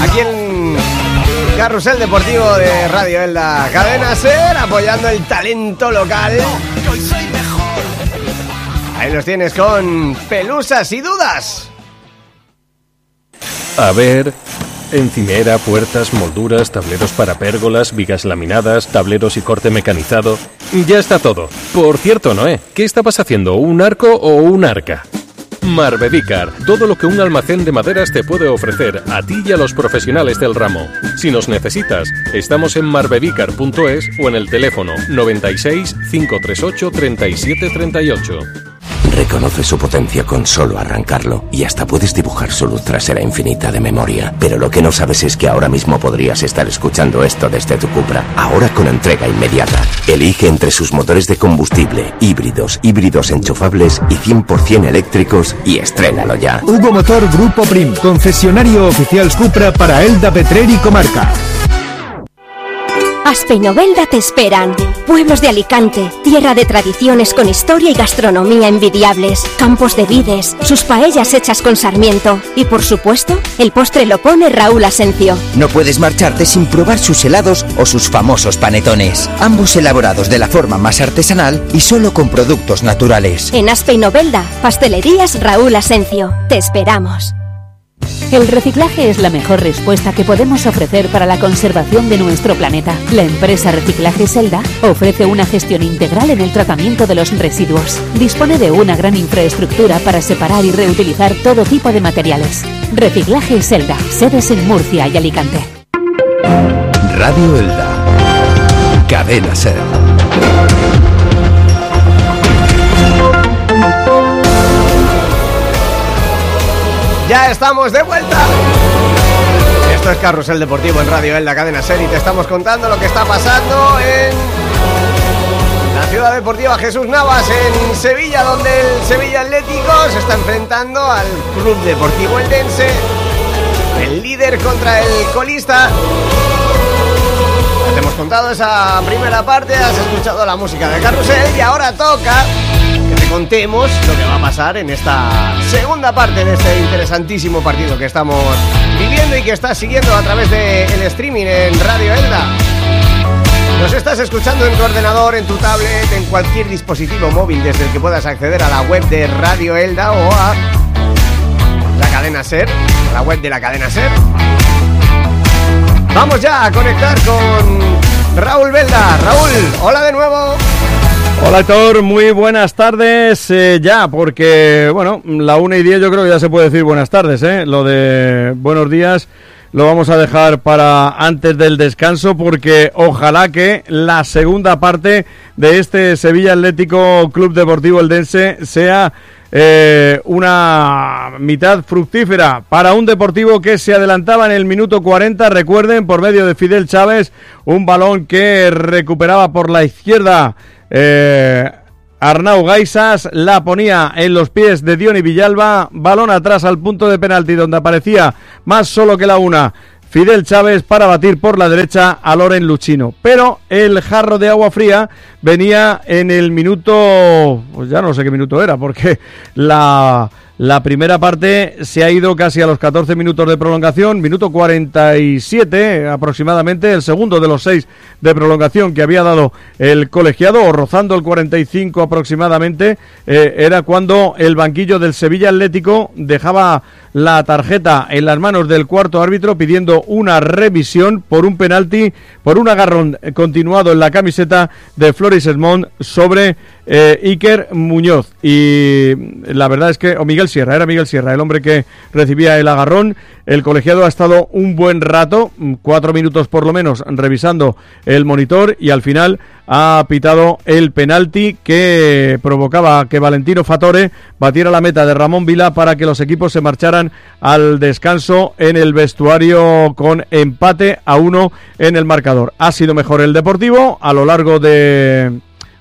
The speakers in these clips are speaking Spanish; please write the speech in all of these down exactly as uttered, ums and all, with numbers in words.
Aquí en Carrusel Deportivo de Radio Elda, Cadena SER, apoyando el talento local. Ahí los tienes con Pelusas y Dudas. A ver, encimera, puertas, molduras, tableros para pérgolas, vigas laminadas, tableros y corte mecanizado. Ya está todo. Por cierto, Noé, ¿qué estabas haciendo? ¿Un arco o un arca? Marbedícar, todo lo que un almacén de maderas te puede ofrecer a ti y a los profesionales del ramo. Si nos necesitas, estamos en marbedícar punto es o en el teléfono noventa y seis, cinco tres ocho, treinta y siete treinta y ocho. Reconoce su potencia con solo arrancarlo y hasta puedes dibujar su luz trasera infinita de memoria. Pero lo que no sabes es que ahora mismo podrías estar escuchando esto desde tu Cupra. Ahora con entrega inmediata. Elige entre sus motores de combustible, híbridos, híbridos enchufables y cien por ciento eléctricos y estrénalo ya. Hugo Motor Grupo Prim, concesionario oficial Cupra para Elda, Petrer y comarca. Aspe y Novelda te esperan. Pueblos de Alicante, tierra de tradiciones con historia y gastronomía envidiables, campos de vides, sus paellas hechas con sarmiento y, por supuesto, el postre lo pone Raúl Asencio. No puedes marcharte sin probar sus helados o sus famosos panetones, ambos elaborados de la forma más artesanal y solo con productos naturales. En Aspe y Novelda, pastelerías Raúl Asencio. Te esperamos. El reciclaje es la mejor respuesta que podemos ofrecer para la conservación de nuestro planeta. La empresa Reciclaje Selda ofrece una gestión integral en el tratamiento de los residuos. Dispone de una gran infraestructura para separar y reutilizar todo tipo de materiales. Reciclaje Selda, sedes en Murcia y Alicante. Radio Elda, Cadena SER. Ya estamos de vuelta. Esto es Carrusel Deportivo en Radio Elda, Cadena SER, y te estamos contando lo que está pasando en la ciudad deportiva Jesús Navas, en Sevilla, donde el Sevilla Atlético se está enfrentando al Club Deportivo Eldense, el líder contra el colista. Ya te hemos contado esa primera parte, has escuchado la música de Carrusel y ahora toca que te contemos lo que va a pasar en esta segunda parte de este interesantísimo partido que estamos viviendo y que estás siguiendo a través del streaming en Radio Elda. Nos estás escuchando en tu ordenador, en tu tablet, en cualquier dispositivo móvil desde el que puedas acceder a la web de Radio Elda o a la cadena SER, a la web de la cadena SER. Vamos ya a conectar con Raúl Belda. Raúl, hola de nuevo. Hola Héctor, muy buenas tardes eh, ya, porque bueno, la una y diez yo creo que ya se puede decir buenas tardes, ¿eh? Lo de buenos días lo vamos a dejar para antes del descanso, porque ojalá que la segunda parte de este Sevilla Atlético Club Deportivo Eldense sea eh, una mitad fructífera para un Deportivo que se adelantaba en el minuto cuarenta, recuerden, por medio de Fidel Chávez, un balón que recuperaba por la izquierda Eh, Arnau Gaisas, la ponía en los pies de Diony Villalba, balón atrás al punto de penalti donde aparecía más solo que la una Fidel Chávez para batir por la derecha a Loren Luchino, pero el jarro de agua fría venía en el minuto, pues ya no sé qué minuto era, porque la... La primera parte se ha ido casi a los catorce minutos de prolongación, minuto cuarenta y siete aproximadamente, el segundo de los seis de prolongación que había dado el colegiado, o rozando el cuarenta y cinco aproximadamente, eh, era cuando el banquillo del Sevilla Atlético dejaba la tarjeta en las manos del cuarto árbitro pidiendo una revisión por un penalti, por un agarrón continuado en la camiseta de Floris Esmond sobre eh, Iker Muñoz. Y la verdad es que, o Miguel Sierra, era Miguel Sierra el hombre que recibía el agarrón. El colegiado ha estado un buen rato, cuatro minutos por lo menos, revisando el monitor y al final ha pitado el penalti que provocaba que Valentino Fatore batiera la meta de Ramón Vila para que los equipos se marcharan al descanso en el vestuario con empate a uno en el marcador. Ha sido mejor el Deportivo a lo largo de...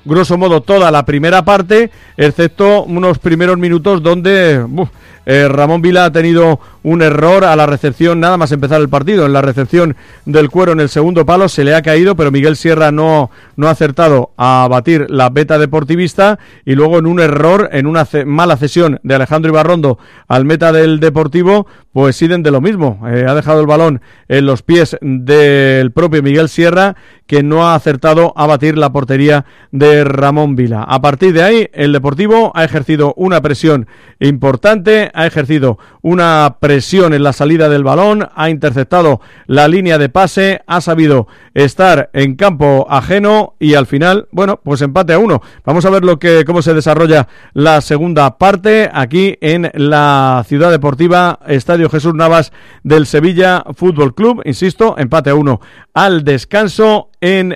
grosso modo toda la primera parte, excepto unos primeros minutos donde uf, eh, Ramón Vila ha tenido un error a la recepción, nada más empezar el partido, en la recepción del Cuero en el segundo palo se le ha caído, pero Miguel Sierra no, no ha acertado a batir la beta deportivista, y luego en un error, en una ce- mala cesión de Alejandro Ibarrondo al meta del Deportivo, pues siguen de lo mismo, eh, ha dejado el balón en los pies del propio Miguel Sierra, que no ha acertado a batir la portería de Ramón Vila. A partir de ahí, el Deportivo ha ejercido una presión importante, ha ejercido una presión en la salida del balón, ha interceptado la línea de pase, ha sabido estar en campo ajeno y al final, bueno, pues empate a uno. Vamos a ver lo que cómo se desarrolla la segunda parte aquí en la Ciudad Deportiva Estadio Jesús Navas del Sevilla Fútbol Club. Insisto, empate a uno al descanso en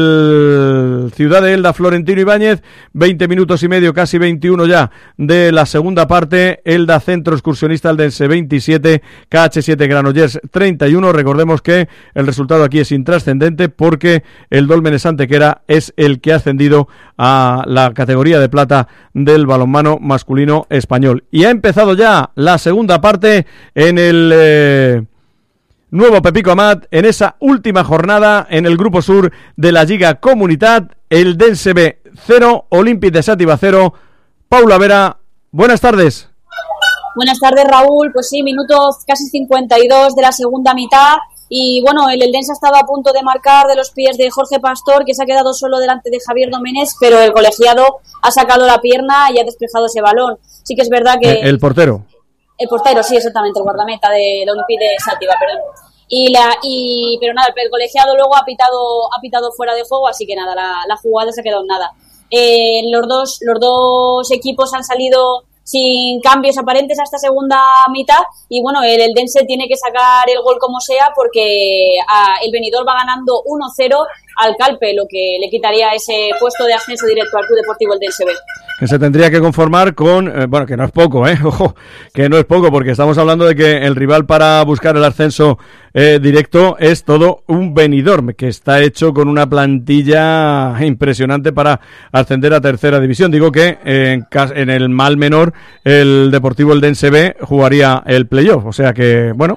el Ciudad de Elda Florentino Ibáñez, veinte minutos y medio, casi veintiuno ya de la segunda parte. Elda Centro Excursionista Eldense veintisiete, K H siete Granollers treinta y uno. Recordemos que el resultado aquí es intrascendente porque el Dólmenes Antequera es el que ha ascendido a la categoría de plata del balonmano masculino español. Y ha empezado ya la segunda parte en el eh, nuevo Pepico Amat, en esa última jornada en el Grupo Sur de la Lliga Comunitat, el Dense B cero, Olímpic de Xàtiva cero. Paula Vera, buenas tardes. Buenas tardes, Raúl. Pues sí, minutos casi cincuenta y dos de la segunda mitad. Y bueno, el Eldense ha estado a punto de marcar de los pies de Jorge Pastor, que se ha quedado solo delante de Javier Domenech, pero el colegiado ha sacado la pierna y ha despejado ese balón. Sí que es verdad que... El, el portero. El portero, sí, exactamente, el guardameta del Olímpic de Xàtiva, perdón. Y la, y, pero nada, el colegiado luego ha pitado, ha pitado fuera de juego, así que nada, la, la jugada se ha quedado en nada. Eh, los dos, los dos equipos han salido sin cambios aparentes a esta segunda mitad y bueno, el Eldense tiene que sacar el gol como sea porque a, el Benidorm va ganando uno cero al Calpe, lo que le quitaría ese puesto de ascenso directo al Club Deportivo Eldense B. Que se tendría que conformar con, eh, bueno, que no es poco, eh, ojo, que no es poco, porque estamos hablando de que el rival para buscar el ascenso eh, directo es todo un Benidorm, que está hecho con una plantilla impresionante para ascender a tercera división. Digo que eh, en, en el mal menor, el Deportivo Eldense B jugaría el playoff, o sea que, bueno...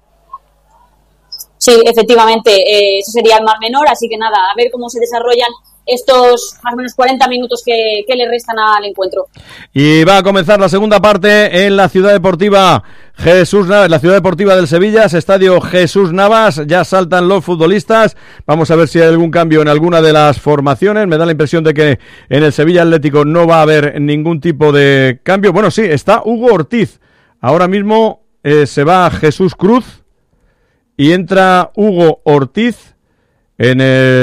Sí, efectivamente, eh, eso sería el mal menor, así que nada, a ver cómo se desarrollan estos más o menos cuarenta minutos que, que le restan al encuentro. Y va a comenzar la segunda parte en la Ciudad Deportiva Jesús Navas, la Ciudad Deportiva del Sevilla, Estadio Jesús Navas. Ya saltan los futbolistas, vamos a ver si hay algún cambio en alguna de las formaciones. Me da la impresión de que en el Sevilla Atlético no va a haber ningún tipo de cambio. Bueno, sí, está Hugo Ortiz, ahora mismo eh, se va Jesús Cruz y entra Hugo Ortiz en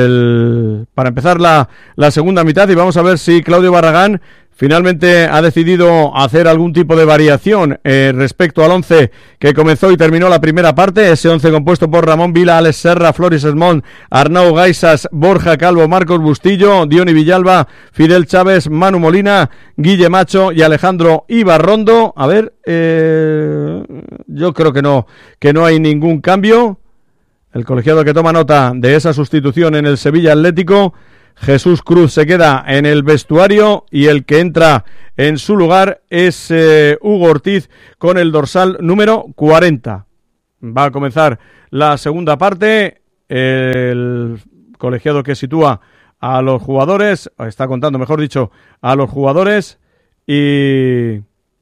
el para empezar la, la segunda mitad, y vamos a ver si Claudio Barragán finalmente ha decidido hacer algún tipo de variación eh, respecto al once que comenzó y terminó la primera parte. Ese once compuesto por Ramón Vila, Alex Serra, Floris Esmont, Arnau Gaisas, Borja Calvo, Marcos Bustillo, Diony Villalba, Fidel Chávez, Manu Molina, Guille Macho y Alejandro Ibarrondo. A ver, eh, yo creo que no, que no hay ningún cambio. El colegiado que toma nota de esa sustitución en el Sevilla Atlético. Jesús Cruz se queda en el vestuario y el que entra en su lugar es eh, Hugo Ortiz con el dorsal número cuarenta. Va a comenzar la segunda parte. El colegiado que sitúa a los jugadores, está contando, mejor dicho, a los jugadores y...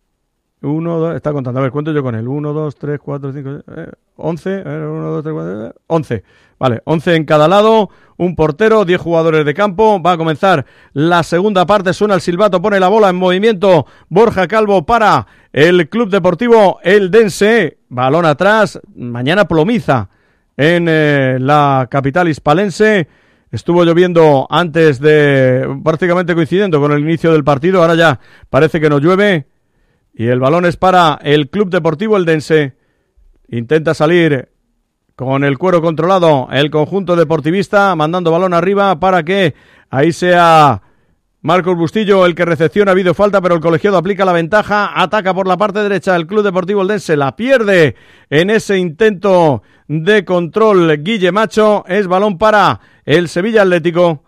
Uno, dos, está contando, a ver, cuento yo con él. Uno, dos, tres, cuatro, cinco, eh, once. Uno, dos, tres, cuatro, eh, once. Vale, once en cada lado, un portero, diez jugadores de campo. Va a comenzar la segunda parte, suena el silbato, pone la bola en movimiento Borja Calvo para el Club Deportivo Eldense. Balón atrás, mañana plomiza en eh, la capital hispalense. Estuvo lloviendo antes de, prácticamente coincidiendo con el inicio del partido, ahora ya parece que no llueve. Y el balón es para el Club Deportivo Eldense. Intenta salir con el cuero controlado el conjunto deportivista, mandando balón arriba para que ahí sea Marcos Bustillo el que recepciona. Ha habido falta, pero el colegiado aplica la ventaja. Ataca por la parte derecha el Club Deportivo Eldense. La pierde en ese intento de control Guille Macho. Es balón para el Sevilla Atlético.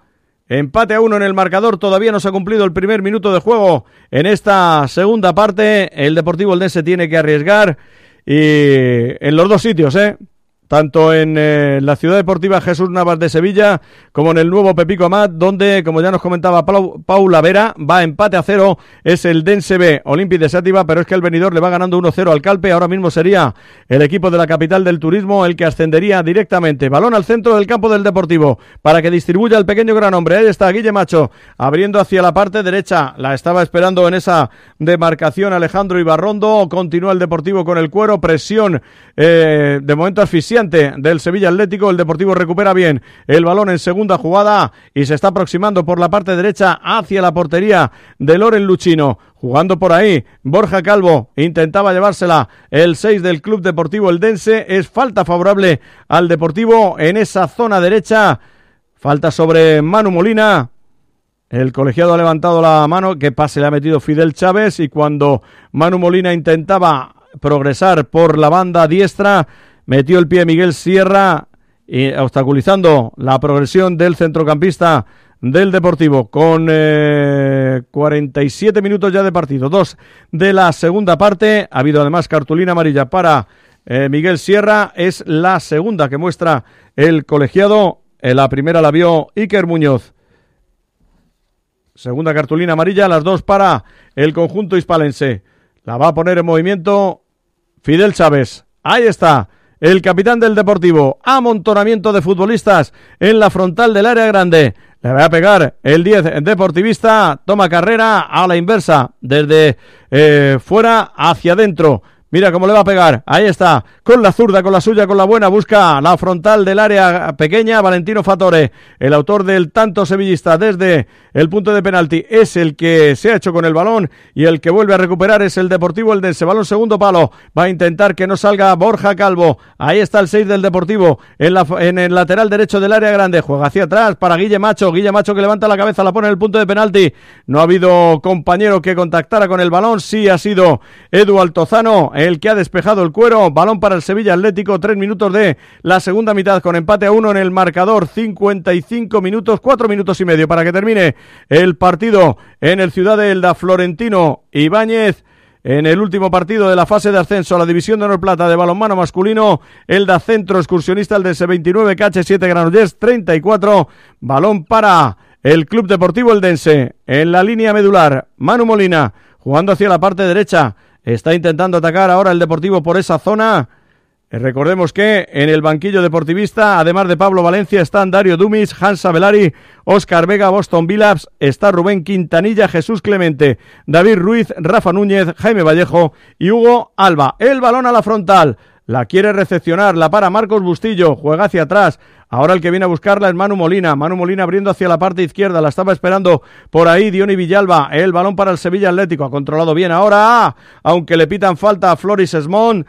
Empate a uno en el marcador, todavía no se ha cumplido el primer minuto de juego en esta segunda parte. El Deportivo Eldense tiene que arriesgar y en los dos sitios, ¿eh? Tanto en eh, la Ciudad Deportiva Jesús Navas de Sevilla como en el nuevo Pepico Amat, donde, como ya nos comentaba Pau, Paula Vera, va empate a cero, es el Dense B, Olympic de Sátiva, pero es que el Benidorm le va ganando uno cero al Calpe. Ahora mismo sería el equipo de la capital del turismo el que ascendería directamente. Balón al centro del campo del Deportivo para que distribuya el pequeño gran hombre. Ahí está Guille Macho abriendo hacia la parte derecha, la estaba esperando en esa demarcación Alejandro Ibarrondo. Continúa el Deportivo con el cuero, presión eh, de momento asfixiante del Sevilla Atlético. El Deportivo recupera bien el balón en segunda jugada y se está aproximando por la parte derecha hacia la portería de Loren Luchino. Jugando por ahí, Borja Calvo intentaba llevársela el seis del Club Deportivo Eldense. Es falta favorable al Deportivo en esa zona derecha. Falta sobre Manu Molina. El colegiado ha levantado la mano. Que pase le ha metido Fidel Chávez, y cuando Manu Molina intentaba progresar por la banda diestra, metió el pie Miguel Sierra, y obstaculizando la progresión del centrocampista del Deportivo. Con eh, cuarenta y siete minutos ya de partido, dos de la segunda parte. Ha habido además cartulina amarilla para eh, Miguel Sierra. Es la segunda que muestra el colegiado. En la primera la vio Iker Muñoz. Segunda cartulina amarilla, las dos para el conjunto hispalense. La va a poner en movimiento Fidel Chávez. Ahí está el capitán del Deportivo. Amontonamiento de futbolistas en la frontal del área grande. Le va a pegar el diez deportivista. Toma carrera a la inversa. Desde eh, fuera hacia adentro. Mira cómo le va a pegar. Ahí está. Con la zurda, con la suya, con la buena. Busca la frontal del área pequeña. Valentino Fatore, el autor del tanto sevillista desde el punto de penalti, es el que se ha hecho con el balón, y el que vuelve a recuperar es el Deportivo Eldense. Balón segundo palo. Va a intentar que no salga Borja Calvo. Ahí está el seis del Deportivo en, la, en el lateral derecho del área grande. Juega hacia atrás para Guille Macho. Guille Macho que levanta la cabeza, la pone en el punto de penalti. No ha habido compañero que contactara con el balón. Sí ha sido Edu Altozano el que ha despejado el cuero. Balón para el Sevilla Atlético. Tres minutos de la segunda mitad con empate a uno en el marcador. cincuenta y cinco minutos, cuatro minutos y medio para que termine el partido en el Ciudad de Elda. Florentino Ibáñez en el último partido de la fase de ascenso a la División de Honor Plata de balonmano masculino. Elda Centro Excursionista Eldense veintinueve, K H siete Granollers treinta y cuatro. Balón para el Club Deportivo Eldense. En la línea medular, Manu Molina jugando hacia la parte derecha. Está intentando atacar ahora el Deportivo por esa zona. Recordemos que en el banquillo deportivista, además de Pablo Valencia, están Dario Dumis, Hans Abelari, Óscar Vega, Boston Billups, está Rubén Quintanilla, Jesús Clemente, David Ruiz, Rafa Núñez, Jaime Vallejo y Hugo Alba. El balón a la frontal, la quiere recepcionar, la para Marcos Bustillo, juega hacia atrás. Ahora el que viene a buscarla es Manu Molina. Manu Molina abriendo hacia la parte izquierda. La estaba esperando por ahí Diony Villalba. El balón para el Sevilla Atlético. Ha controlado bien ahora, aunque le pitan falta a Floris Esmond,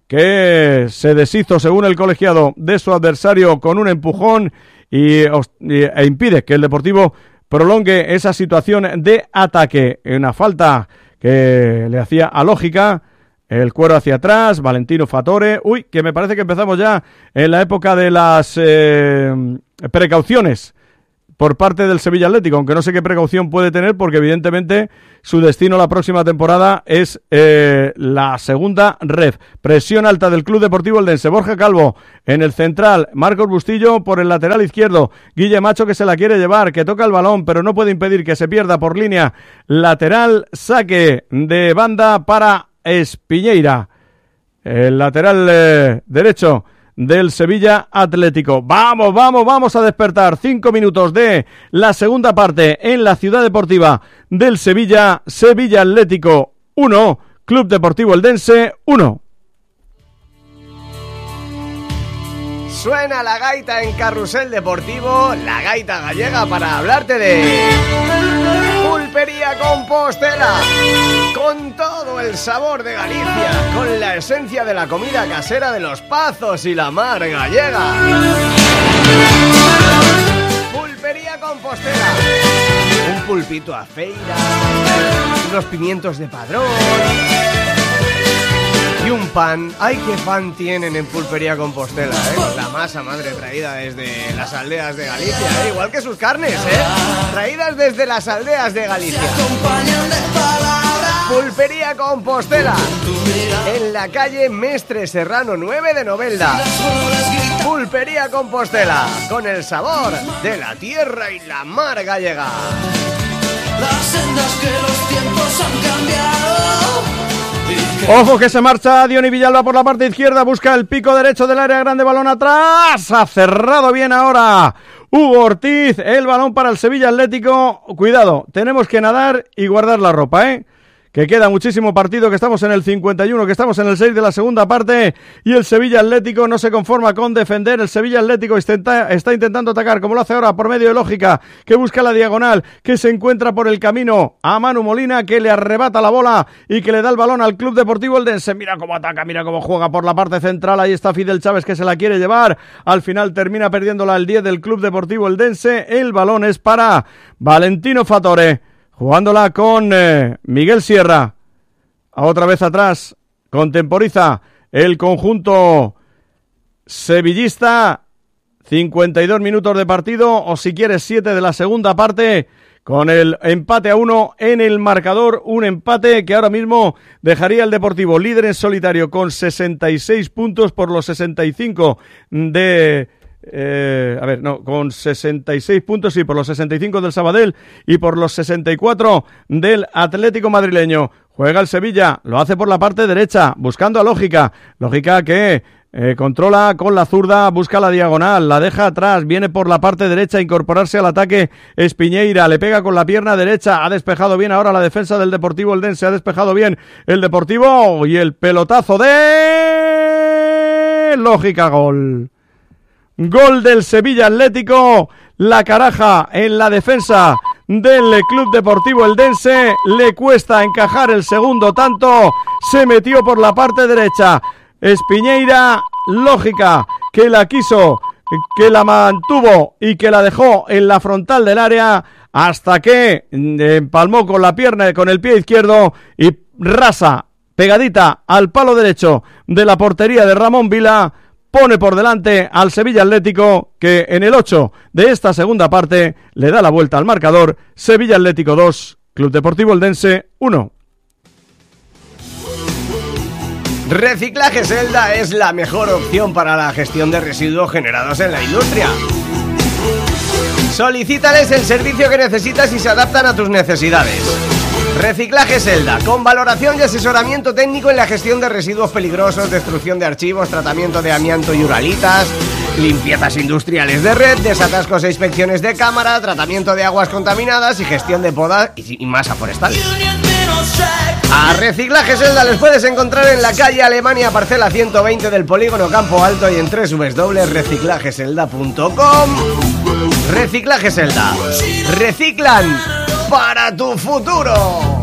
que se deshizo, según el colegiado, de su adversario con un empujón y, y, e impide que el Deportivo prolongue esa situación de ataque. Una falta que le hacía a lógica. El cuero hacia atrás, Valentino Fatore. Uy, que me parece que empezamos ya en la época de las eh, precauciones por parte del Sevilla Atlético, aunque no sé qué precaución puede tener, porque evidentemente su destino la próxima temporada es eh, la segunda red. Presión alta del Club Deportivo Eldense. Borja Calvo en el central, Marcos Bustillo por el lateral izquierdo, Guille Macho que se la quiere llevar, que toca el balón, pero no puede impedir que se pierda por línea lateral. Saque de banda para Espiñeira, el lateral eh, derecho del Sevilla Atlético. Vamos, vamos, vamos a despertar. Cinco minutos de la segunda parte en la Ciudad Deportiva del Sevilla. Sevilla Atlético uno, Club Deportivo Eldense uno. Suena la gaita en Carrusel Deportivo, la gaita gallega, para hablarte de Pulpería Compostela, con todo el sabor de Galicia, con la esencia de la comida casera de los Pazos y la mar gallega. Pulpería Compostela, un pulpito a feira, unos pimientos de Padrón y un pan. ¡Ay, qué pan tienen en Pulpería Compostela, eh! La masa madre traída desde las aldeas de Galicia, eh, igual que sus carnes, eh, traídas desde las aldeas de Galicia. Pulpería Compostela, en la calle Mestre Serrano nueve de Novelda. Pulpería Compostela, con el sabor de la tierra y la mar gallega. Las sendas que los tiempos han cambiado. Ojo que se marcha Diony Villalba por la parte izquierda, busca el pico derecho del área grande, balón atrás, ha cerrado bien ahora Hugo Ortiz, el balón para el Sevilla Atlético. Cuidado, tenemos que nadar y guardar la ropa, ¿eh? Que queda muchísimo partido, que estamos en el cincuenta y uno, que estamos en el seis de la segunda parte, y el Sevilla Atlético no se conforma con defender. El Sevilla Atlético está, está intentando atacar, como lo hace ahora por medio de Lógica, que busca la diagonal, que se encuentra por el camino a Manu Molina, que le arrebata la bola y que le da el balón al Club Deportivo Eldense. Mira cómo ataca, mira cómo juega por la parte central, ahí está Fidel Chávez, que se la quiere llevar, al final termina perdiéndola el diez del Club Deportivo Eldense. El balón es para Valentino Fatore, jugándola con eh, Miguel Sierra. Otra vez atrás, contemporiza el conjunto sevillista. cincuenta y dos minutos de partido, o si quieres siete de la segunda parte, con el empate a uno en el marcador. Un empate que ahora mismo dejaría al Deportivo líder en solitario con sesenta y seis puntos por los sesenta y cinco de... Eh, a ver, no, con sesenta y seis puntos, sí, por los sesenta y cinco del Sabadell y por los sesenta y cuatro del Atlético madrileño. Juega el Sevilla, lo hace por la parte derecha, buscando a Lógica. Lógica que eh, controla con la zurda, busca la diagonal, la deja atrás, viene por la parte derecha a incorporarse al ataque Espiñeira, le pega con la pierna derecha, ha despejado bien ahora la defensa del Deportivo Eldense, ha despejado bien el Deportivo, y el pelotazo de Lógica, gol. Gol del Sevilla Atlético, la caraja en la defensa del Club Deportivo Eldense, le cuesta encajar el segundo tanto, se metió por la parte derecha Espiñeira, Lógica que la quiso, que la mantuvo y que la dejó en la frontal del área hasta que empalmó con la pierna, con el pie izquierdo y rasa, pegadita al palo derecho de la portería de Ramón Vila, pone por delante al Sevilla Atlético, que en el ocho de esta segunda parte le da la vuelta al marcador. Sevilla Atlético dos, Club Deportivo Eldense uno. Reciclaje Selda es la mejor opción para la gestión de residuos generados en la industria. Solicítales el servicio que necesitas y se adaptan a tus necesidades. Reciclaje Selda, con valoración y asesoramiento técnico en la gestión de residuos peligrosos, destrucción de archivos, tratamiento de amianto y uralitas, limpiezas industriales de red, desatascos e inspecciones de cámara, tratamiento de aguas contaminadas y gestión de podas y masa forestal. A Reciclaje Selda les puedes encontrar en la calle Alemania, parcela ciento veinte del Polígono Campo Alto, y en doble u doble u doble punto reciclaje selda punto com. Reciclaje Selda. Reciclan para tu futuro.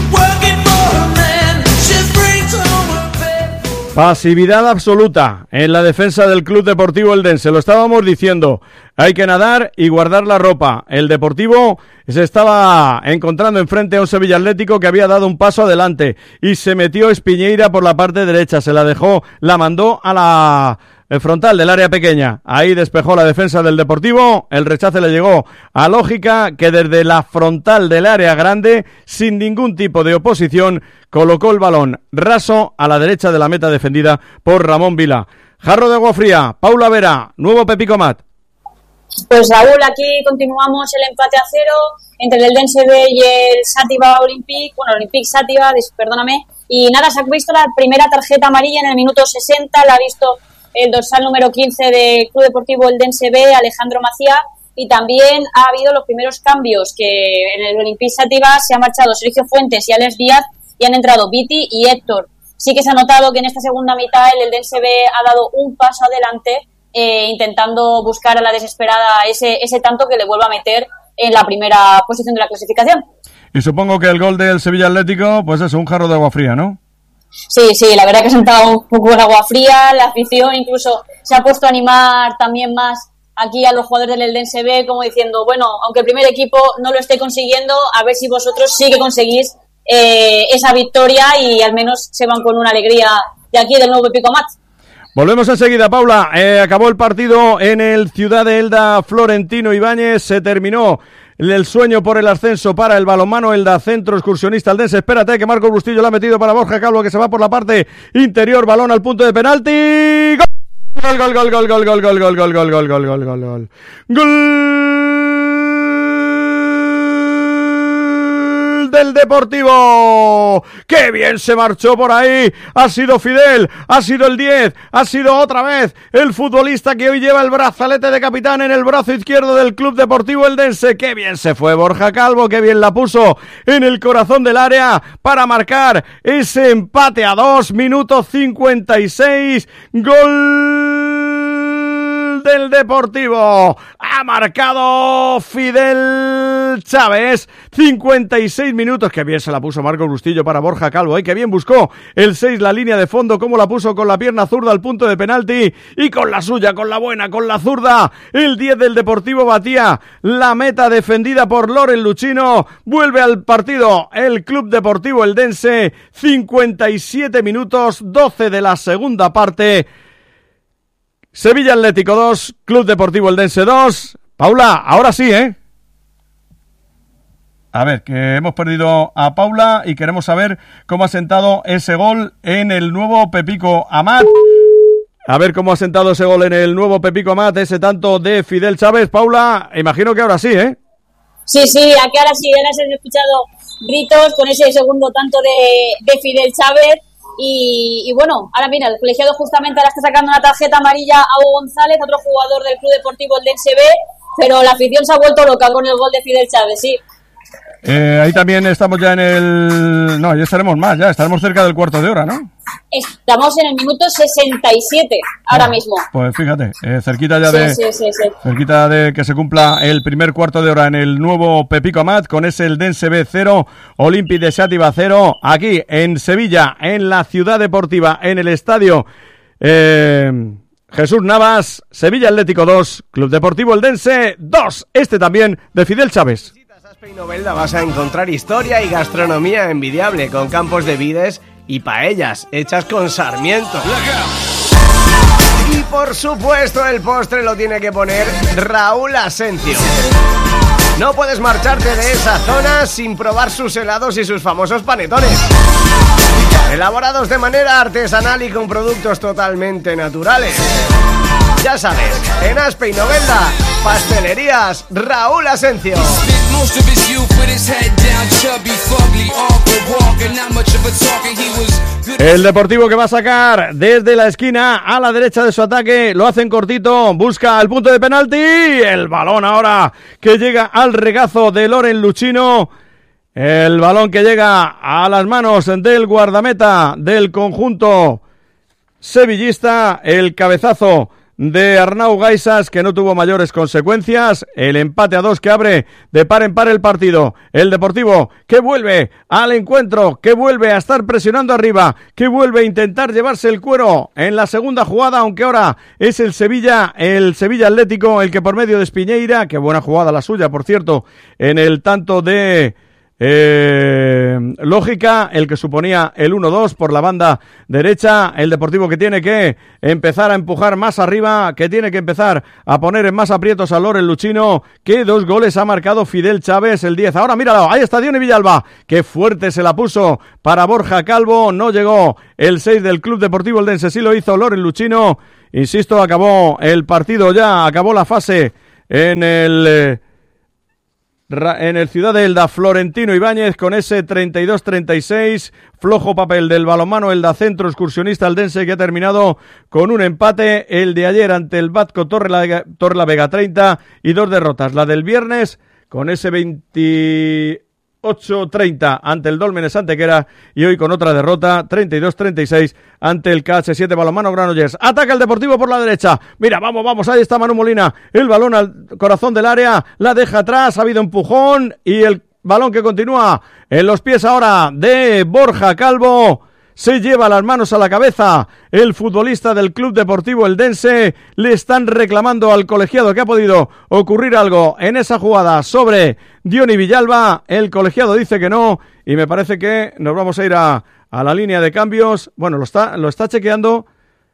Pasividad absoluta en la defensa del Club Deportivo Eldense, lo estábamos diciendo, hay que nadar y guardar la ropa. El Deportivo se estaba encontrando enfrente a un Sevilla Atlético que había dado un paso adelante y se metió Espiñeira por la parte derecha, se la dejó, la mandó a la el frontal del área pequeña, ahí despejó la defensa del Deportivo, el rechace le llegó a Lógica, que desde la frontal del área grande, sin ningún tipo de oposición, colocó el balón raso a la derecha de la meta defendida por Ramón Vila. Jarro de agua fría, Paula Vera, nuevo Pepico Mat. Pues Raúl, aquí continuamos el empate a cero entre el Eldense B y el Sátiva Olympique, bueno, Olympique Sátiva, perdóname, y nada, se ha visto la primera tarjeta amarilla en el minuto sesenta, la ha visto el dorsal número quince del Club Deportivo Eldense B, Alejandro Macía, y también ha habido los primeros cambios, que en el Olympique Sátiva se ha marchado Sergio Fuentes y Alex Díaz, y han entrado Viti y Héctor. Sí que se ha notado que en esta segunda mitad el Eldense B ha dado un paso adelante, eh, intentando buscar a la desesperada ese, ese tanto que le vuelva a meter en la primera posición de la clasificación. Y supongo que el gol del Sevilla Atlético, pues es un jarro de agua fría, ¿no? Sí, sí, la verdad que ha sentado un poco de agua fría, la afición incluso se ha puesto a animar también más aquí a los jugadores del Eldense B, como diciendo, bueno, aunque el primer equipo no lo esté consiguiendo, a ver si vosotros sí que conseguís eh, esa victoria y al menos se van con una alegría de aquí del nuevo Pepico Amat. Volvemos enseguida, Paula. Eh, acabó el partido en el Ciudad de Elda Florentino Ibáñez. Se terminó el sueño por el ascenso para el balonmano Elda Centro Excursionista Eldense. Espérate que Marcos Bustillo lo ha metido para Borja Calvo, que se va por la parte interior. Balón al punto de penalti. Gol, gol, gol, gol, gol, gol, gol, gol, gol, gol, gol, gol, gol, gol, gol. Gol del Deportivo. ¡Qué bien se marchó por ahí! Ha sido Fidel, ha sido el diez, ha sido otra vez el futbolista que hoy lleva el brazalete de capitán en el brazo izquierdo del Club Deportivo Eldense. ¡Qué bien se fue Borja Calvo! ¡Qué bien la puso en el corazón del área para marcar ese empate a dos! Minutos cincuenta y seis. ¡Gol del Deportivo! Ha marcado Fidel Chávez. cincuenta y seis minutos. Qué bien se la puso Marcos Bustillo para Borja Calvo. ¿eh? Qué bien buscó el seis la línea de fondo. Cómo la puso con la pierna zurda al punto de penalti. Y con la suya, con la buena, con la zurda. El diez del Deportivo batía la meta defendida por Loren Luchino. Vuelve al partido el Club Deportivo Eldense. cincuenta y siete minutos. doce de la segunda parte. Sevilla Atlético dos, Club Deportivo Eldense dos. Paula, ahora sí, ¿eh? A ver, que hemos perdido a Paula y queremos saber cómo ha sentado ese gol en el nuevo Pepico Amat. A ver cómo ha sentado ese gol en el nuevo Pepico Amat, ese tanto de Fidel Chávez. Paula, imagino que ahora sí, ¿eh? Sí, sí, aquí ahora sí, ahora se han escuchado gritos con ese segundo tanto de, de Fidel Chávez. Y, y bueno, ahora mira, el colegiado justamente ahora está sacando una tarjeta amarilla a Hugo González, otro jugador del Club Deportivo Eldense B, pero la afición se ha vuelto loca con el gol de Fidel Chávez, sí. Eh, ahí también estamos ya en el... No, ya estaremos más, ya estaremos cerca del cuarto de hora, ¿no? Estamos en el minuto sesenta y siete ahora no, mismo. Pues fíjate, eh, cerquita ya sí, de... Sí, sí, sí. Cerquita de que se cumpla el primer cuarto de hora en el nuevo Pepico Amat, con ese Eldense B cero, Olympique de Xàtiva cero, aquí en Sevilla, en la Ciudad Deportiva, en el estadio eh, Jesús Navas. Sevilla Atlético dos, Club Deportivo Eldense dos, este también de Fidel Chávez. En Novelda vas a encontrar historia y gastronomía envidiable, con campos de vides y paellas hechas con sarmiento. Y por supuesto el postre lo tiene que poner Raúl Asencio. No puedes marcharte de esa zona sin probar sus helados y sus famosos panetones, elaborados de manera artesanal y con productos totalmente naturales. Ya sabes, en Aspe y Novelda, pastelerías Raúl Asencio. El Deportivo que va a sacar desde la esquina a la derecha de su ataque, lo hacen cortito, busca el punto de penalti, el balón ahora que llega al regazo de Loren Luchino, el balón que llega a las manos del guardameta del conjunto sevillista, el cabezazo de Arnau Gaisas, que no tuvo mayores consecuencias. El empate a dos que abre de par en par el partido. El Deportivo que vuelve al encuentro, que vuelve a estar presionando arriba, que vuelve a intentar llevarse el cuero en la segunda jugada, aunque ahora es el Sevilla, el Sevilla Atlético el que por medio de Espiñeira, que buena jugada la suya, por cierto, en el tanto de Eh, lógica, el que suponía el uno dos por la banda derecha. El Deportivo que tiene que empezar a empujar más arriba, que tiene que empezar a poner en más aprietos a Loren Luchino, que dos goles ha marcado Fidel Chávez, el diez. Ahora míralo, ahí está Diony Villalba, que fuerte se la puso para Borja Calvo, no llegó el seis del Club Deportivo Eldense, sí lo hizo Loren Luchino. Insisto, acabó el partido ya, acabó la fase en el eh, en el Ciudad de Elda Florentino Ibáñez con ese treinta y dos treinta y seis, flojo papel del balonmano Elda Centro Excursionista Eldense, que ha terminado con un empate, el de ayer ante el Batco Torrelavega treinta y dos derrotas, la del viernes con ese veintiocho treinta ante el Dólmenes Antequera y hoy con otra derrota treinta y dos treinta y seis ante el K H siete Balonmano Granollers. Ataca el Deportivo por la derecha, mira, vamos, vamos, ahí está Manu Molina, el balón al corazón del área, la deja atrás, ha habido empujón y el balón que continúa en los pies ahora de Borja Calvo. Se lleva las manos a la cabeza el futbolista del Club Deportivo Eldense. Le están reclamando al colegiado que ha podido ocurrir algo en esa jugada sobre Diony Villalba. El colegiado dice que no y me parece que nos vamos a ir a, a la línea de cambios. Bueno, lo está, lo está chequeando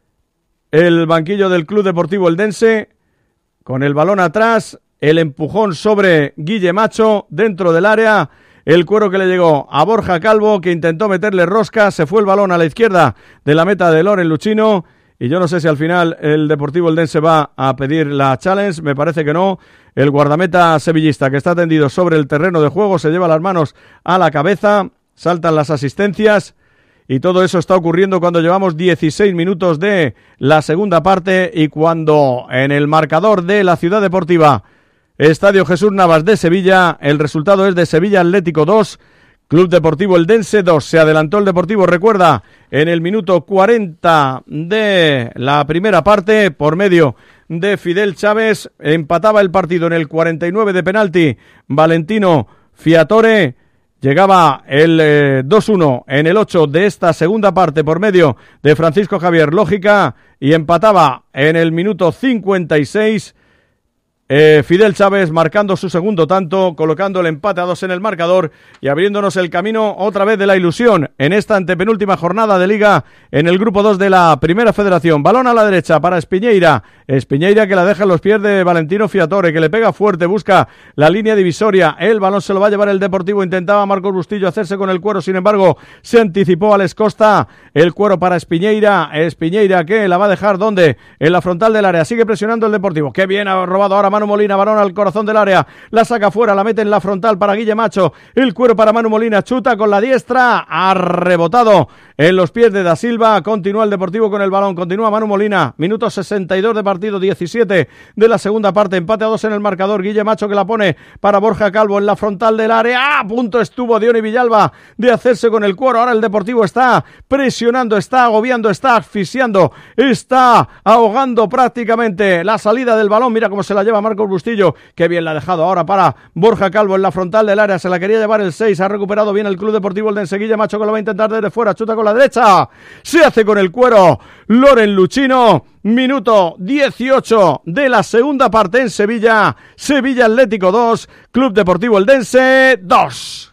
el banquillo del Club Deportivo Eldense, con el balón atrás, el empujón sobre Guille Macho dentro del área, el cuero que le llegó a Borja Calvo, que intentó meterle rosca, se fue el balón a la izquierda de la meta de Loren Luchino, y yo no sé si al final el Deportivo Eldense va a pedir la challenge, me parece que no. El guardameta sevillista, que está tendido sobre el terreno de juego, se lleva las manos a la cabeza, saltan las asistencias, y todo eso está ocurriendo cuando llevamos dieciséis minutos de la segunda parte y cuando en el marcador de la Ciudad Deportiva Estadio Jesús Navas de Sevilla, el resultado es de Sevilla Atlético dos, Club Deportivo Eldense dos. Se adelantó el Deportivo, recuerda, en el minuto cuarenta de la primera parte por medio de Fidel Chávez. Empataba el partido en el cuarenta y nueve de penalti Valentino Fiatore. Llegaba el eh, dos uno en el ocho de esta segunda parte por medio de Francisco Javier Lógica y empataba en el minuto cincuenta y seis eh, Fidel Chávez marcando su segundo tanto, colocando el empate a dos en el marcador y abriéndonos el camino otra vez de la ilusión en esta antepenúltima jornada de Liga en el grupo dos de la Primera Federación. Balón a la derecha para Espiñeira, Espiñeira que la deja en los pies de Valentino Fiatore, que le pega fuerte, busca la línea divisoria, el balón se lo va a llevar el Deportivo, intentaba Marcos Bustillo hacerse con el cuero, sin embargo se anticipó Alex Costa, el cuero para Espiñeira, Espiñeira que la va a dejar ¿dónde? En la frontal del área, sigue presionando el Deportivo, que bien ha robado ahora Manu Molina, balón al corazón del área, la saca fuera, la mete en la frontal para Guille Macho, el cuero para Manu Molina, chuta con la diestra, ha rebotado en los pies de Da Silva, continúa el Deportivo con el balón, continúa Manu Molina, minuto sesenta y dos de partido, diecisiete de la segunda parte, empate a dos en el marcador, Guille Macho que la pone para Borja Calvo en la frontal del área, a punto estuvo Diony Villalba de hacerse con el cuero, ahora el Deportivo está presionando, está agobiando, está asfixiando, está ahogando prácticamente la salida del balón, mira cómo se la lleva Marcos Bustillo, que bien la ha dejado ahora para Borja Calvo en la frontal del área, se la quería llevar el seis, ha recuperado bien el Club Deportivo el de Enseguilla, Macho que lo va a intentar desde fuera, chuta con la derecha, se hace con el cuero Loren Luchino, minuto dieciocho de la segunda parte en Sevilla, Sevilla Atlético dos, Club Deportivo Eldense dos.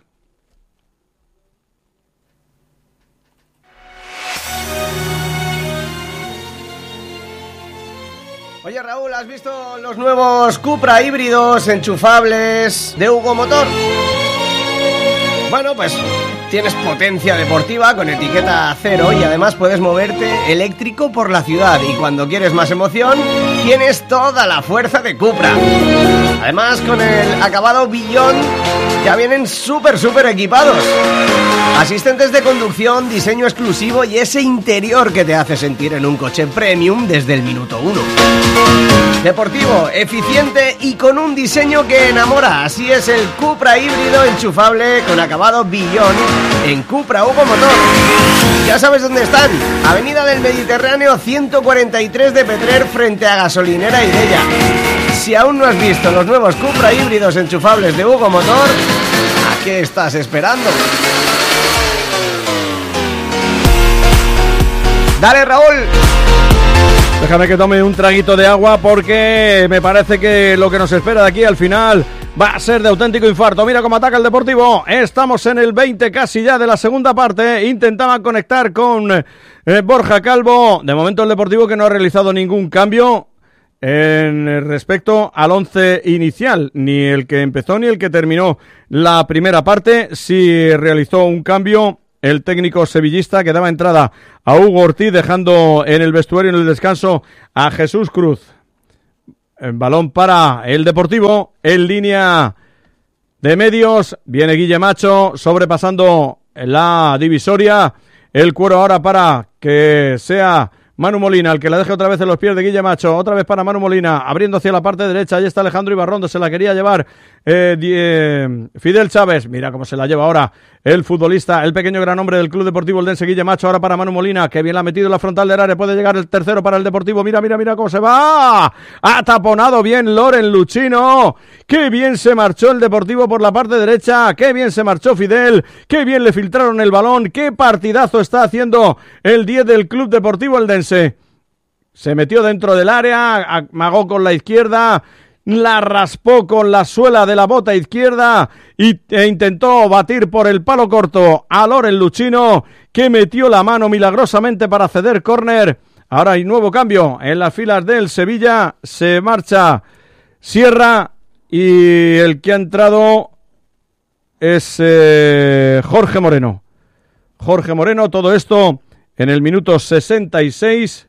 Oye Raúl, ¿has visto los nuevos Cupra híbridos enchufables de Hugo Motor? Bueno, pues tienes potencia deportiva con etiqueta cero y además puedes moverte eléctrico por la ciudad. Y cuando quieres más emoción, tienes toda la fuerza de Cupra. Además, con el acabado Beyond ya vienen súper, súper equipados. Asistentes de conducción, diseño exclusivo y ese interior que te hace sentir en un coche premium desde el minuto uno. Deportivo, eficiente y con un diseño que enamora. Así es el Cupra híbrido enchufable con acabado Beyond en Cupra Hugo Motor. Ya sabes dónde están. Avenida del Mediterráneo ciento cuarenta y tres de Petrer frente a Gasolinera Ireya. Si aún no has visto los nuevos Cupra híbridos enchufables de Hugo Motor, ¿a qué estás esperando? ¡Dale, Raúl! Déjame que tome un traguito de agua porque me parece que lo que nos espera de aquí al final va a ser de auténtico infarto. Mira cómo ataca el Deportivo. Estamos en el veinte casi ya de la segunda parte. Intentaba conectar con eh, Borja Calvo. De momento el Deportivo que no ha realizado ningún cambio en respecto al once inicial. Ni el que empezó ni el que terminó la primera parte. Sí realizó un cambio el técnico sevillista que daba entrada a Hugo Ortiz, dejando en el vestuario en el descanso a Jesús Cruz. El balón para el Deportivo en línea de medios. Viene Guille Macho sobrepasando la divisoria. El cuero ahora para que sea Manu Molina, el que la deje otra vez en los pies de Guille Macho. Otra vez para Manu Molina, abriendo hacia la parte derecha. Ahí está Alejandro Ibarrondo, se la quería llevar eh, eh, Fidel Chávez. Mira cómo se la lleva ahora el futbolista, el pequeño gran hombre del Club Deportivo Eldense, Guille Macho. Ahora para Manu Molina, que bien la ha metido en la frontal del área. Puede llegar el tercero para el Deportivo. Mira, mira, mira cómo se va. Ha taponado bien Loren Luchino. Qué bien se marchó el Deportivo por la parte derecha. Qué bien se marchó Fidel. Qué bien le filtraron el balón. Qué partidazo está haciendo el diez del Club Deportivo Eldense. Se metió dentro del área, amagó con la izquierda. la raspó con la suela de la bota izquierda y, e intentó batir por el palo corto a Loren Luchino, que metió la mano milagrosamente para ceder córner. Ahora hay nuevo cambio en las filas del Sevilla, se marcha Sierra y el que ha entrado es eh, Jorge Moreno. Jorge Moreno, todo esto en el minuto sesenta y seis,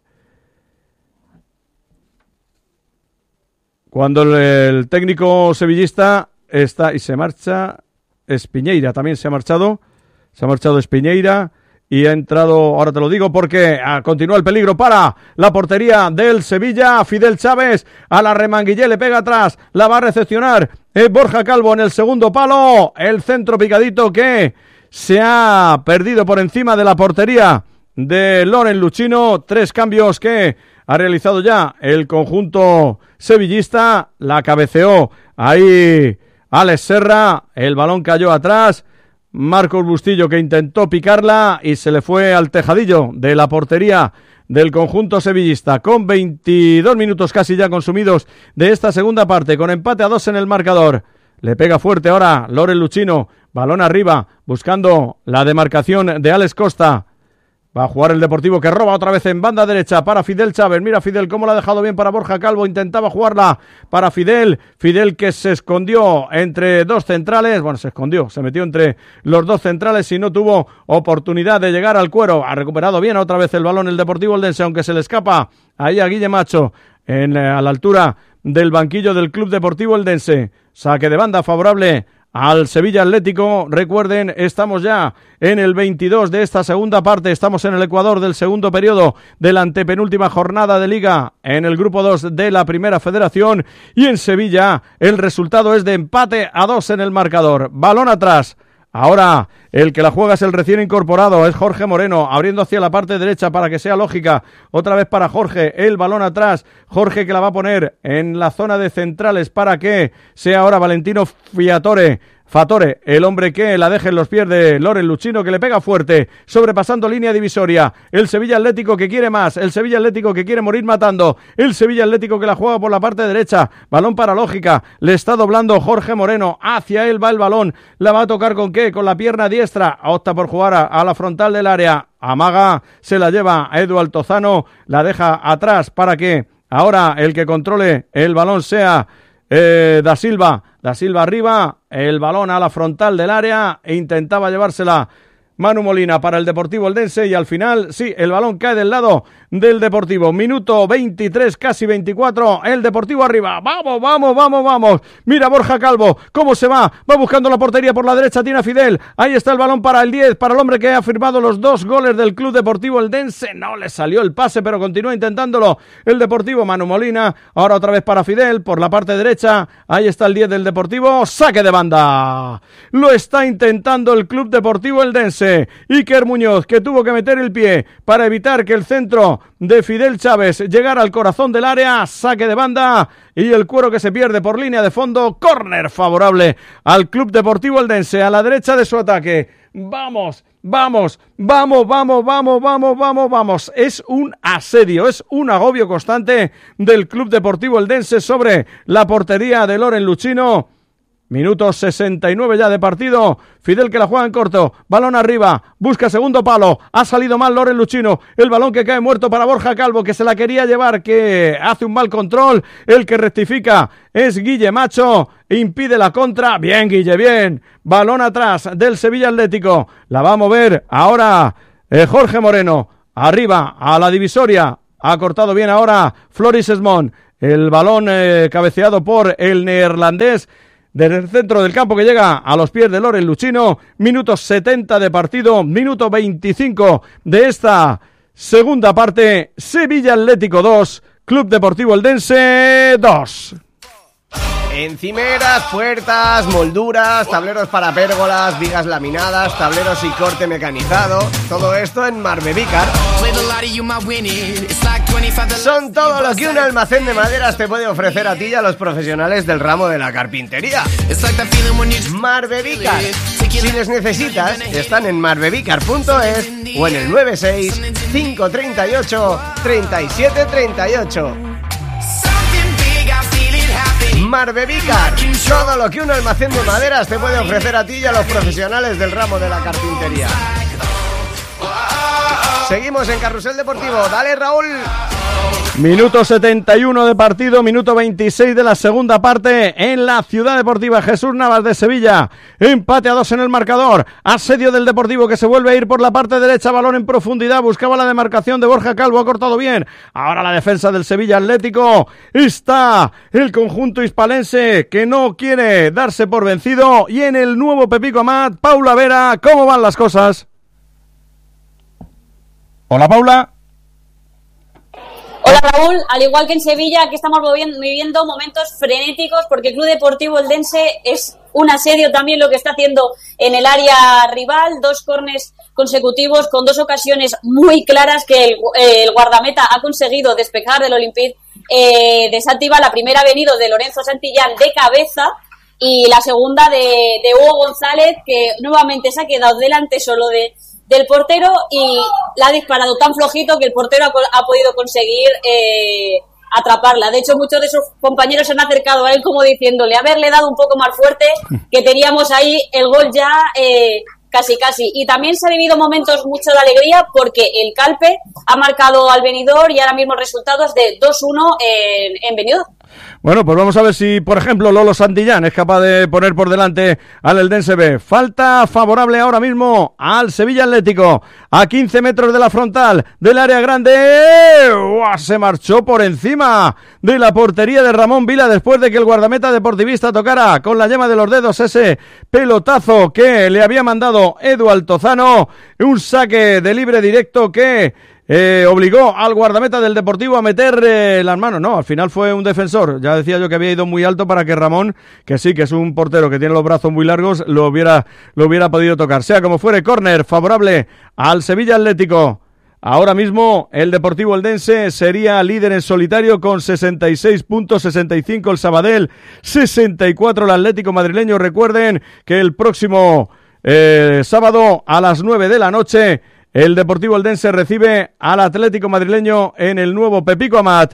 cuando el, el técnico sevillista está y se marcha Espiñeira, también se ha marchado, se ha marchado Espiñeira. Y ha entrado, ahora te lo digo porque ah, continúa el peligro para la portería del Sevilla. Fidel Chávez a la remanguillé, le pega atrás, la va a recepcionar eh, Borja Calvo en el segundo palo. El centro picadito que se ha perdido por encima de la portería de Loren Luchino. Tres cambios que ha realizado ya el conjunto sevillista. La cabeceó ahí Alex Serra, el balón cayó atrás. Marcos Bustillo, que intentó picarla y se le fue al tejadillo de la portería del conjunto sevillista, con veintidós minutos casi ya consumidos de esta segunda parte, con empate a dos en el marcador. Le pega fuerte ahora Loren Luchino, balón arriba, buscando la demarcación de Alex Costa. Va a jugar el Deportivo, que roba otra vez en banda derecha para Fidel Chávez. Mira Fidel cómo la ha dejado bien para Borja Calvo. Intentaba jugarla para Fidel. Fidel que se escondió entre dos centrales. Bueno, se escondió, se metió entre los dos centrales y no tuvo oportunidad de llegar al cuero. Ha recuperado bien otra vez el balón el Deportivo Eldense, aunque se le escapa ahí a Guille Macho en, a la altura del banquillo del Club Deportivo Eldense. Saque de banda favorable al Sevilla Atlético. Recuerden, estamos ya en el veintidós de esta segunda parte, estamos en el Ecuador del segundo periodo de la antepenúltima jornada de Liga en el grupo dos de la Primera Federación, y en Sevilla el resultado es de empate a dos en el marcador. Balón atrás. Ahora el que la juega es el recién incorporado, es Jorge Moreno, abriendo hacia la parte derecha para que sea lógica. Otra vez para Jorge, el balón atrás. Jorge que la va a poner en la zona de centrales para que sea ahora Valentino Fiatore. Fatore, el hombre que la deja en los pies de Loren Luchino, que le pega fuerte, sobrepasando línea divisoria. El Sevilla Atlético que quiere más, el Sevilla Atlético que quiere morir matando, el Sevilla Atlético que la juega por la parte derecha, balón para lógica, le está doblando Jorge Moreno, hacia él va el balón, la va a tocar con qué, con la pierna diestra, opta por jugar a, a la frontal del área, amaga, se la lleva a Edu Altozano, la deja atrás para que ahora el que controle el balón sea Eh, Da Silva, Da Silva arriba, el balón a la frontal del área, e intentaba llevársela Manu Molina para el Deportivo Eldense, y al final, sí, el balón cae del lado del Deportivo. Minuto veintitrés, casi veinticuatro, el Deportivo arriba. Vamos, vamos, vamos, vamos. Mira Borja Calvo, cómo se va, va buscando la portería por la derecha, tiene a Fidel. Ahí está el balón para el diez, para el hombre que ha firmado los dos goles del Club Deportivo Eldense. No le salió el pase, pero continúa intentándolo el Deportivo. Manu Molina, ahora otra vez para Fidel, por la parte derecha. Ahí está el diez del Deportivo, saque de banda. Lo está intentando el Club Deportivo Eldense. Iker Muñoz, que tuvo que meter el pie para evitar que el centro de Fidel Chávez llegara al corazón del área. Saque de banda y el cuero que se pierde por línea de fondo. Córner favorable al Club Deportivo Eldense, a la derecha de su ataque. Vamos, vamos, vamos, vamos, vamos, vamos, vamos, vamos. Es un asedio, es un agobio constante del Club Deportivo Eldense sobre la portería de Loren Luchino. Minuto sesenta y nueve ya de partido. Fidel que la juega en corto. Balón arriba. Busca segundo palo. Ha salido mal Loren Luchino. El balón que cae muerto para Borja Calvo, que se la quería llevar, que hace un mal control. El que rectifica es Guille Macho. Impide la contra. Bien, Guille, bien. Balón atrás del Sevilla Atlético. La va a mover ahora eh, Jorge Moreno. Arriba a la divisoria. Ha cortado bien ahora Floris Esmond. El balón eh, cabeceado por el neerlandés. Desde el centro del campo, que llega a los pies de Loren Luchino. Minuto setenta de partido, minuto veinticinco de esta segunda parte. Sevilla Atlético dos, Club Deportivo Eldense dos. Encimeras, puertas, molduras, tableros para pérgolas, vigas laminadas, tableros y corte mecanizado. Todo esto en Marbevícar. Son todo lo que un almacén de maderas te puede ofrecer a ti y a los profesionales del ramo de la carpintería. Marbevícar. Si les necesitas, están en marbevícar punto es o en el nueve seis, cinco tres ocho, tres siete tres ocho. Marbevicar. Todo lo que un almacén de maderas te puede ofrecer a ti y a los profesionales del ramo de la carpintería. Seguimos en Carrusel Deportivo. Dale, Raúl. Minuto setenta y uno de partido, minuto veintiséis de la segunda parte en la Ciudad Deportiva Jesús Navas de Sevilla. Empate a dos en el marcador. Asedio del Deportivo que se vuelve a ir por la parte derecha. Balón en profundidad. Buscaba la demarcación de Borja Calvo. Ha cortado bien. Ahora la defensa del Sevilla Atlético. Está el conjunto hispalense que no quiere darse por vencido. Y en el nuevo Pepico Amat, Paula Vera, ¿cómo van las cosas? Hola, Paula. Hola Raúl, al igual que en Sevilla, aquí estamos viviendo momentos frenéticos porque el Club Deportivo Eldense es un asedio también lo que está haciendo en el área rival, dos córners consecutivos con dos ocasiones muy claras que el, eh, el guardameta ha conseguido despejar del Olympique eh, de Sátiva. La primera ha venido de Lorenzo Santillán de cabeza y la segunda de, de Hugo González, que nuevamente se ha quedado delante solo de del portero y la ha disparado tan flojito que el portero ha, ha podido conseguir eh, atraparla. De hecho, muchos de sus compañeros se han acercado a él como diciéndole haberle dado un poco más fuerte, que teníamos ahí el gol ya eh, casi casi. Y también se ha vivido momentos mucho de alegría porque el Calpe ha marcado al Benidorm y ahora mismo resultados de dos uno en, en Benidorm. Bueno, pues vamos a ver si, por ejemplo, Lolo Santillán es capaz de poner por delante al Eldense B. Falta favorable ahora mismo al Sevilla Atlético. A quince metros de la frontal del área grande. ¡Uah! Se marchó por encima de la portería de Ramón Vila después de que el guardameta deportivista tocara con la yema de los dedos ese pelotazo que le había mandado Edu Altozano. Un saque de libre directo que Eh, obligó al guardameta del Deportivo a meter eh, las manos. No, al final fue un defensor. Ya decía yo que había ido muy alto para que Ramón, que sí, que es un portero que tiene los brazos muy largos, lo hubiera, lo hubiera podido tocar. Sea como fuere, córner favorable al Sevilla Atlético. Ahora mismo el Deportivo Eldense sería líder en solitario con sesenta y seis puntos, sesenta y cinco el Sabadell, sesenta y cuatro el Atlético madrileño. Recuerden que el próximo eh, sábado a las nueve de la noche el Deportivo Eldense recibe al Atlético madrileño en el nuevo Pepico Amat.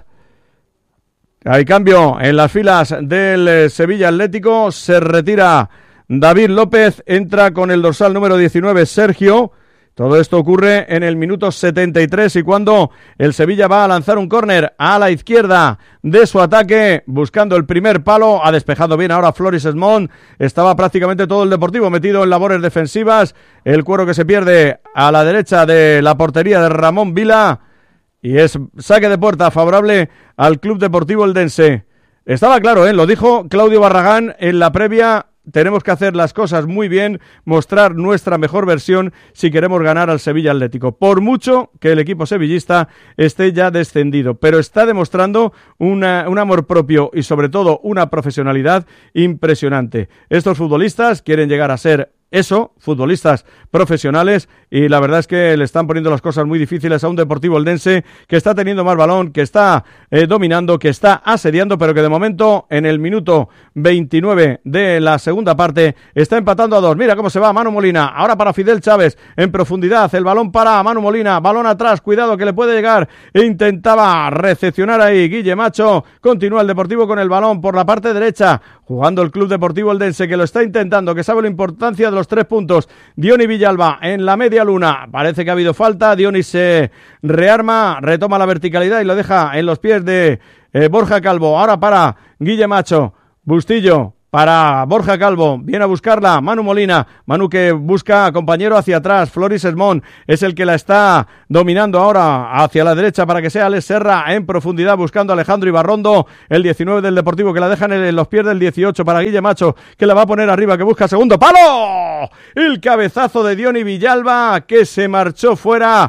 Hay cambio en las filas del Sevilla Atlético. Se retira David López, entra con el dorsal número diecinueve Sergio. Todo esto ocurre en el minuto setenta y tres y cuando el Sevilla va a lanzar un córner a la izquierda de su ataque, buscando el primer palo, ha despejado bien ahora Floris Esmond. Estaba prácticamente todo el Deportivo metido en labores defensivas. El cuero que se pierde a la derecha de la portería de Ramón Vila y es saque de puerta favorable al Club Deportivo Eldense. Estaba claro, ¿eh? Lo dijo Claudio Barragán en la previa. Tenemos que hacer las cosas muy bien, mostrar nuestra mejor versión si queremos ganar al Sevilla Atlético. Por mucho que el equipo sevillista esté ya descendido, pero está demostrando una, un amor propio y sobre todo una profesionalidad impresionante. Estos futbolistas quieren llegar a ser eso, futbolistas profesionales, y la verdad es que le están poniendo las cosas muy difíciles a un Deportivo Eldense que está teniendo más balón, que está eh, dominando, que está asediando, pero que de momento en el minuto veintinueve de la segunda parte está empatando a dos. Mira cómo se va Manu Molina, ahora para Fidel Chávez en profundidad, el balón para Manu Molina, balón atrás, cuidado que le puede llegar, e intentaba recepcionar ahí Guille Macho. Continúa el Deportivo con el balón por la parte derecha, jugando el Club Deportivo Eldense que lo está intentando, que sabe la importancia de los tres puntos. Diony Villalba en la media luna, parece que ha habido falta. Diony se rearma, retoma la verticalidad y lo deja en los pies de eh, Borja Calvo. Ahora para Guille Macho, Bustillo para Borja Calvo, viene a buscarla Manu Molina, Manu que busca compañero hacia atrás. Floris Esmond es el que la está dominando ahora hacia la derecha para que sea Alex Serra en profundidad buscando a Alejandro Ibarrondo, el diecinueve del Deportivo que la dejan en los pies del dieciocho para Guille Macho que la va a poner arriba, que busca segundo palo, el cabezazo de Diony Villalba que se marchó fuera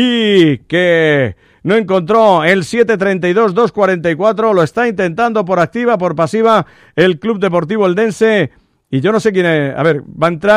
y que no encontró el siete treinta y dos dos cuarenta y cuatro, lo está intentando por activa, por pasiva el Club Deportivo Eldense y yo no sé quién es, a ver, va a entrar